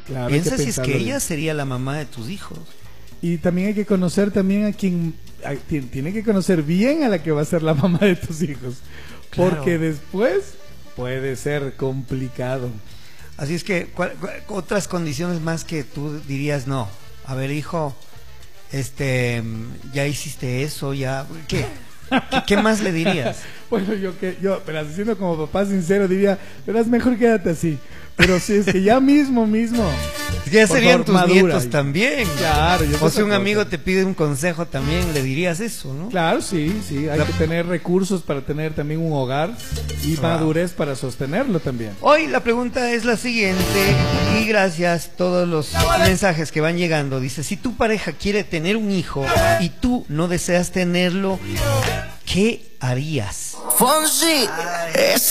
Claro, piensa si es que ella sería la mamá de tus hijos. Y también hay que conocer también tiene que conocer bien a la que va a ser la mamá de tus hijos. Claro. Porque después puede ser complicado. Así es que, otras condiciones más que tú dirías, no, a ver, hijo, ya hiciste eso, ya, ¿qué más le dirías? Bueno, pero siendo como papá sincero diría, verás, mejor quédate así. Pero si es que ya mismo. Ya serían tus nietos también. Claro. O si un amigo te pide un consejo también le dirías eso, ¿no? Claro, sí. Hay que tener recursos para tener también un hogar y madurez para sostenerlo también. Hoy la pregunta es la siguiente, y gracias a todos los mensajes que van llegando. Dice, si tu pareja quiere tener un hijo y tú no deseas tenerlo, ¿qué harías? Fonsi,